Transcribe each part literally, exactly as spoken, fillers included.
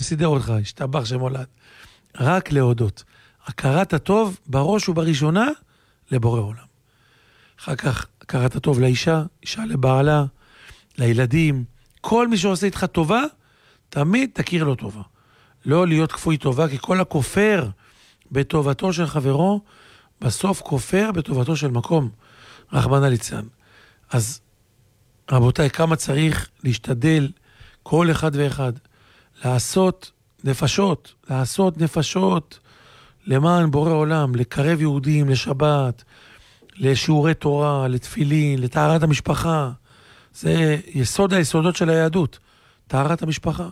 סידר אותך, השתבח שמולד. רק להודות. הכרת הטוב בראש ובראשונה לבורא עולם. אחר כך הכרת הטוב לאישה, אישה לבעלה, לילדים. כל מי שעושה איתך טובה, תמיד תכיר לו טובה. לא להיות כפוי טובה, כי כל הכופר בטובתו של חברו, בסוף כופר בטובתו של מקום. רחמנא ליצלן. אז רבותיי, כמה צריך להשתדל כל אחד ואחד, לעשות נפשות, לעשות נפשות למען בורא עולם, לקרב יהודים לשבת, לשיעורי תורה, לתפילין, לטהרת המשפחה. זה יסוד היסודות של היהדות, טהרת המשפחה.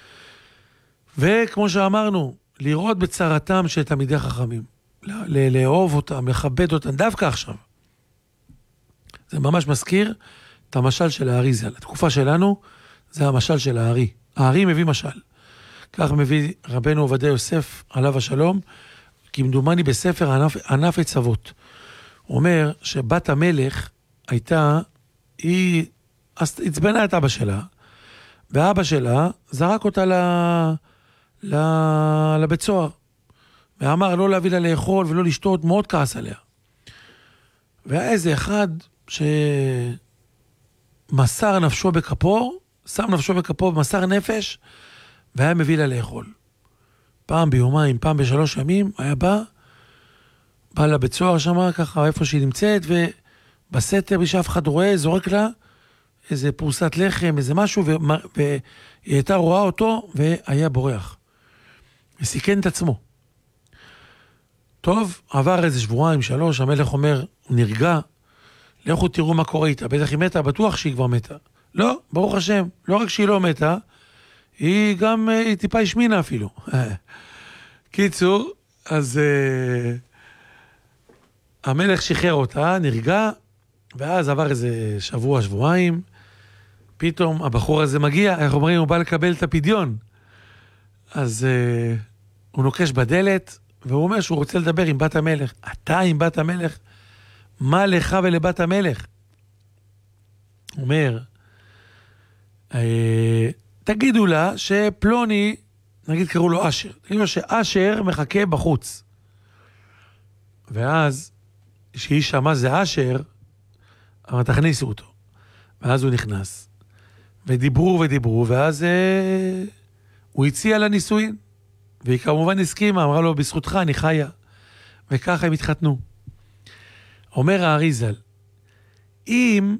וכמו שאמרנו, לראות בצרתם של תלמידי חכמים, לאהוב אותם, לכבד אותם, דווקא עכשיו. זה ממש מזכיר את המשל של הארי ז"ל. התקופה שלנו זה המשל של הארי. הארי מביא משל. כך מביא רבנו עובדיה יוסף עליו השלום, כמדומני בספר ענף, ענף עצבות. הוא אומר שבת המלך הייתה, היא הצבנה את אבא שלה, ואבא שלה זרק אותה ל, ל, לבית סוהר. ואמר לא להביא לה לאכול ולא לשתות, מאוד כעס עליה. והיה איזה אחד שמסר נפשו בכפור, שם נפשו בכפור במסר נפש, והיה מביא לה לאכול. פעם ביומיים, פעם בשלוש ימים, היה בא, בא לבית סוהר שם, ככה איפה שהיא נמצאת, ובסתר, בשאף אחד רואה, זורק לה איזה פרוסת לחם, איזה משהו, והיא הייתה רואה אותו, והיה בורח. וסיכן את עצמו. טוב, עבר איזה שבועיים, שלוש, המלך אומר, הוא נרגע, לכו תראו מה קורה איתה, בטח היא מתה, בטוח שהיא כבר מתה. לא, ברוך השם, לא רק שהיא לא מתה, היא גם, היא טיפה השמינה אפילו. קיצור, אז uh, המלך שחרר אותה, נרגע, ואז עבר איזה שבוע, שבועיים, פתאום הבחור הזה מגיע, איך אומרים, הוא בא לקבל את הפדיון. אז uh, הוא נוקש בדלת, והוא אומר שהוא רוצה לדבר עם בת המלך. אתה עם בת המלך? מה לך ולבת המלך? הוא אומר, אה, תגידו לה שפלוני, נגיד קראו לו אשר, תגידו לו שאשר מחכה בחוץ. ואז, שהיא שמע זה אשר, אבל תכניסו אותו. ואז הוא נכנס. ודיברו ודיברו, ואז אה, הוא הציע לה נישואין. והיא כמובן הסכימה, אמרה לו, בזכותך אני חיה. וככה הם התחתנו. אומר הארי ז"ל, אם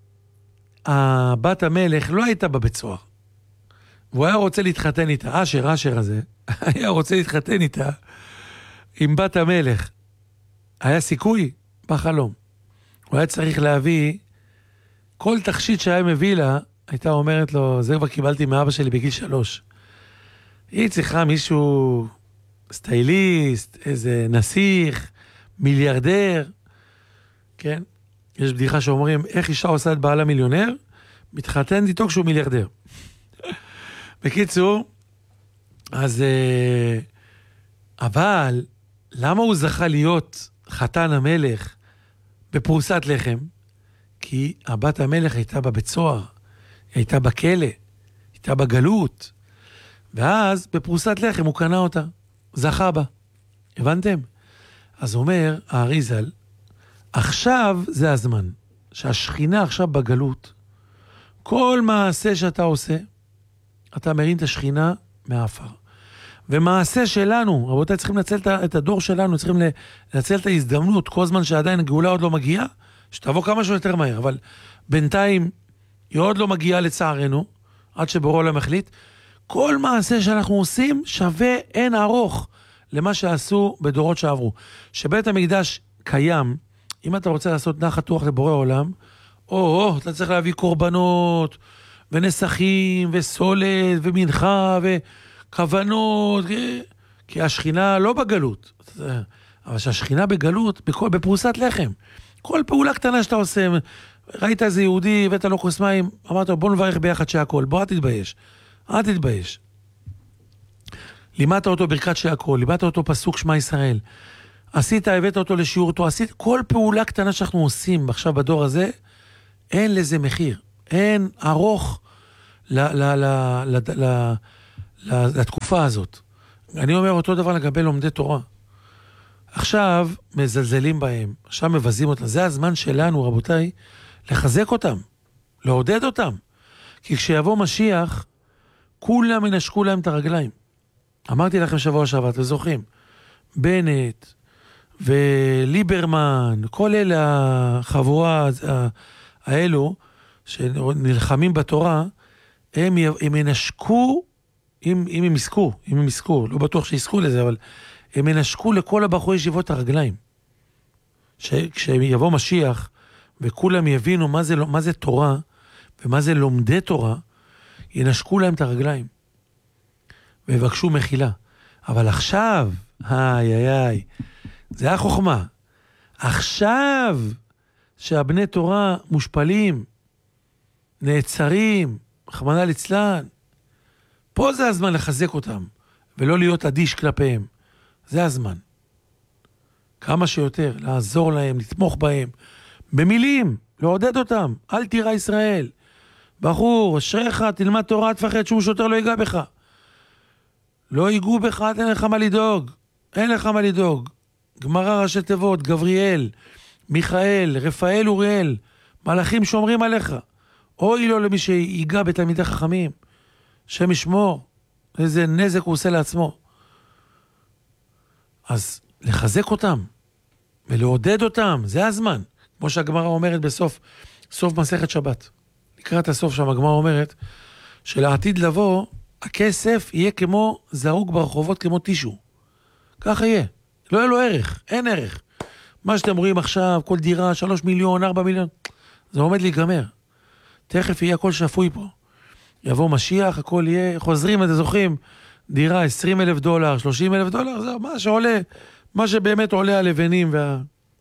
הבת המלך לא הייתה בבית סוהר, והוא היה רוצה להתחתן איתה, אשר, אשר הזה, היה רוצה להתחתן איתה, עם בת המלך, היה סיכוי בחלום. הוא היה צריך להביא, כל תכשיט שהיה מביא לה, הייתה אומרת לו, זה כבר קיבלתי מאבא שלי בגיל שלוש. היא צריכה מישהו סטייליסט, איזה נסיך, מיליארדר, כן? יש בדיחה שאומרים, איך אישה עושה את בעלה מיליונר? מתחתן איתו כשהוא מיליארדר. בקיצור, אז, אבל, למה הוא זכה להיות חתן המלך בפרוסת לחם? כי הבת המלך הייתה בבית סוהר, הייתה בכלא, הייתה בגלות, ואז בפרוסת לחם הוא קנה אותה, זכה בה. הבנתם? אז אומר הארי ז"ל, עכשיו זה הזמן, שהשכינה עכשיו בגלות, כל מעשה שאתה עושה, אתה מרים את השכינה מהאפר. ומעשה שלנו, רבותיי, צריכים לנצל את הדור שלנו, צריכים לנצל את ההזדמנות, כל זמן שעדיין הגאולה עוד לא מגיעה, שתבוא כמה שיותר מהר, אבל בינתיים היא עוד לא מגיעה לצערנו, עד שבורא עולם החליט, כל מעשה שאנחנו עושים שווה אין ארוך למה שעשו בדורות שעברו. שבית המקדש קיים, אם אתה רוצה לעשות נחת רוח לבורא עולם, או, או, אתה צריך להביא קורבנות, ונסחים, וסולת, ומנחה, וכוונות, כי השכינה לא בגלות. אבל שהשכינה בגלות, בכל, בפרוסת לחם. כל פעולה קטנה שאתה עושה, ראית איזה יהודי, הבאת לו כוס מים, אמרת לו, בוא נברך ביחד שהכל, בוא, אל תתבייש. אל תתבייש. לימדת אותו ברכת שהכל, לימדת אותו פסוק שמע ישראל. עשית, הבאת אותו לשיעור אותו, עשית, כל פעולה קטנה שאנחנו עושים עכשיו בדור הזה, אין לזה מחיר. אין ארוך ל, ל, ל, ל, ל, לתקופה הזאת. אני אומר אותו דבר לגבי לומדי תורה. עכשיו מזלזלים בהם, עכשיו מבזים אותם. זה הזמן שלנו, רבותיי, לחזק אותם, לעודד אותם. כי כשיבוא משיח, כולם ינשקו להם את הרגליים. אמרתי לכם שבוע שעבר, אתם זוכרים? בנט וליברמן, כל אלה החבורה האלו שנלחמים בתורה, הם, הם ינשקו, אם, אם הם יזכו, אם הם יזכו, לא בטוח שיזכו לזה, אבל הם ינשקו לכל הבחורי ישיבות הרגליים. כשיבוא משיח, וכולם יבינו מה זה, מה זה תורה, ומה זה לומדי תורה, ינשקו להם את הרגליים. ויבקשו מחילה. אבל עכשיו, איי איי איי, זה החוכמה. עכשיו, שהבני תורה מושפלים, נעצרים, חמנה לצלן, פה זה הזמן לחזק אותם, ולא להיות אדיש כלפיהם. זה הזמן. כמה שיותר, לעזור להם, לתמוך בהם, במילים, לעודד אותם. אל תירא ישראל. בחור, אשריך, תלמד תורה, תפחד שום שוטר לא ייגע בך. לא ייגעו בך, אין לך מה לדאוג. אין לך מה לדאוג. גמרא ראשי תיבות, גבריאל, מיכאל, רפאל, אוריאל, מלאכים שומרים עליך. אוי לו למי שיגע בתלמידי חכמים. שם ישמור. איזה נזק הוא עושה לעצמו. אז לחזק אותם, ולעודד אותם, זה הזמן. כמו שהגמרא אומרת בסוף, סוף מסכת שבת. לקראת הסוף שם הגמרא אומרת, שלעתיד לבוא, הכסף יהיה כמו זרוק ברחובות, כמו טישו. ככה יהיה. לא יהיה לו ערך, אין ערך. מה שאתם רואים עכשיו, כל דירה, שלוש מיליון, ארבע מיליון, זה עומד להיגמר. תכף יהיה הכל שפוי פה. יבוא משיח, הכל יהיה, חוזרים, אתם זוכרים, דירה עשרים אלף דולר, שלושים אלף דולר, זה מה שעולה, מה שבאמת עולה הלבנים וה...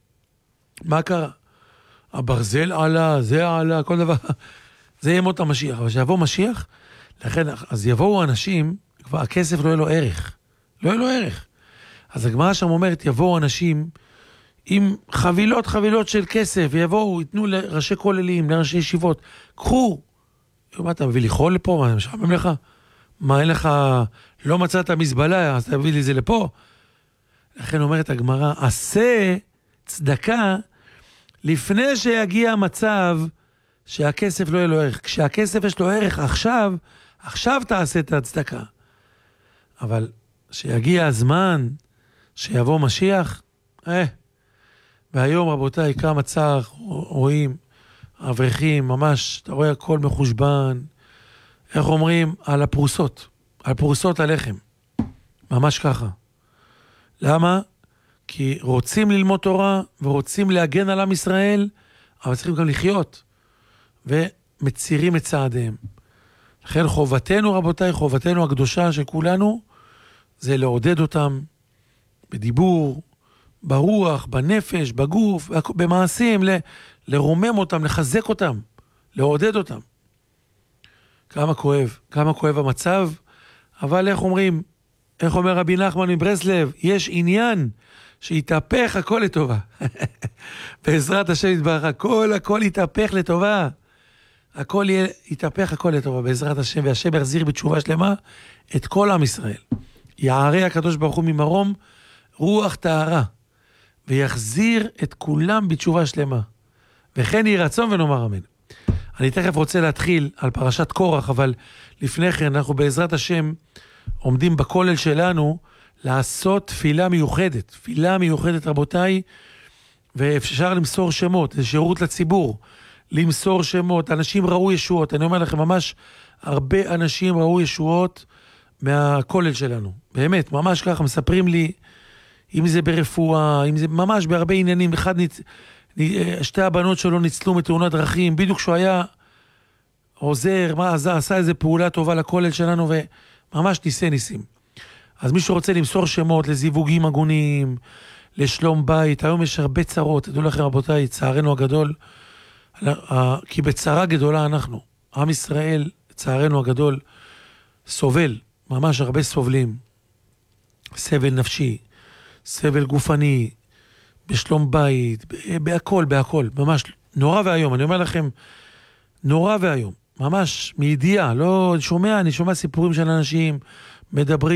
מה קרה? הברזל עלה, זה עלה, כל דבר. זה יהיה מות המשיח. אבל שיבוא משיח, לכן, אז יבואו אנשים, כבר הכסף לא יהיה לו ערך. לא יהיה לו ערך. אז הגמרא שם אומרת, יבואו אנשים עם חבילות חבילות של כסף, ויבואו, ייתנו לראשי כוללים, לראשי ישיבות, קחו. מה, אתה מביא לי חול לפה? מה, משעמם לך? מה, אין לך, לא מצאת מזבלה, אז תביא לי זה לפה? לכן אומרת הגמרא, עשה צדקה, לפני שיגיע המצב שהכסף לא יהיה לו ערך. כשהכסף יש לו ערך עכשיו, עכשיו תעשה את הצדקה. אבל שיגיע הזמן שיבוא משיח, אה, והיום רבותיי, כמה צער רואים, אברכים, ממש, אתה רואה הכל מחושבן, איך אומרים? על הפרוסות, על פרוסות הלחם. ממש ככה. למה? כי רוצים ללמוד תורה, ורוצים להגן על עם ישראל, אבל צריכים גם לחיות, ומצירים את צעדיהם. לכן חובתנו, רבותיי, חובתנו הקדושה של כולנו, זה לעודד אותם, בדיבור, ברוח, בנפש, בגוף, במעשים, ל- לרומם אותם, לחזק אותם, לעודד אותם. כמה כואב, כמה כואב המצב, אבל איך אומרים, איך אומר רבי נחמן מברסלב, יש עניין שיתהפך הכל לטובה. בעזרת השם יתברך, הכל, הכל יתהפך לטובה. הכל יתהפך הכל לטובה, בעזרת השם, והשם יחזיר בתשובה שלמה את כל עם ישראל. יערה הקדוש ברוך הוא ממרום רוח טהרה, ויחזיר את כולם בתשובה שלמה. וכן יהי רצון ונאמר אמן. אני תכף רוצה להתחיל על פרשת קורח, אבל לפני כן אנחנו בעזרת השם עומדים בכולל שלנו לעשות תפילה מיוחדת. תפילה מיוחדת רבותיי, ואפשר למסור שמות, זה שירות לציבור, למסור שמות. אנשים ראו ישועות, אני אומר לכם ממש הרבה אנשים ראו ישועות מהכולל שלנו. באמת, ממש ככה מספרים לי, אם זה ברפואה, אם זה ממש בהרבה עניינים. אחד ניצ... שתי הבנות שלו ניצלו מתאונת דרכים, בדיוק שהוא היה עוזר, מה עזר, עשה איזה פעולה טובה לכולל שלנו, וממש ניסי ניסים. אז מי שרוצה למסור שמות לזיווגים הגונים, לשלום בית, היום יש הרבה צרות, תדעו לכם רבותיי, צערנו הגדול, כי בצרה גדולה אנחנו, עם ישראל, צערנו הגדול, סובל, ממש הרבה סובלים, סבל נפשי, סבל גופני, בשלום בית, בהכל, בהכל, ממש נורא והיום, אני אומר לכם, נורא והיום, ממש מידיעה, לא, אני שומע, אני שומע סיפורים של אנשים מדברים,